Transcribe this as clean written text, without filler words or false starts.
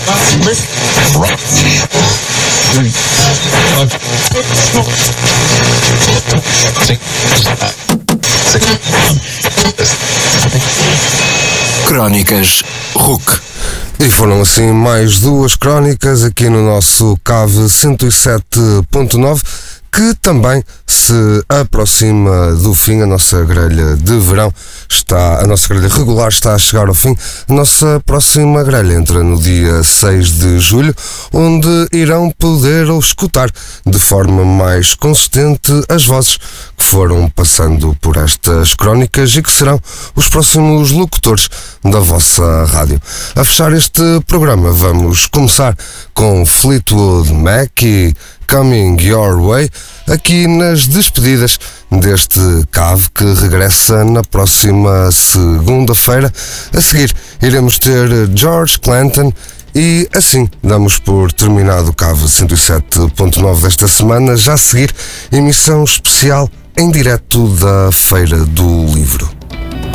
Crónicas RUC. E foram assim mais duas crónicas aqui no nosso CAV 107.9, que também se aproxima do fim. A nossa grelha de verão a nossa grelha regular está a chegar ao fim. A nossa próxima grelha entra no dia 6 de julho, onde irão poder escutar de forma mais consistente as vozes que foram passando por estas crónicas e que serão os próximos locutores da vossa rádio. A fechar este programa vamos começar com Fleetwood Mac e Coming Your Way, aqui nas despedidas deste CAV, que regressa na próxima segunda-feira. A seguir iremos ter George Clinton e assim damos por terminado o CAV 107.9 desta semana. Já a seguir, emissão especial em direto da Feira do Livro.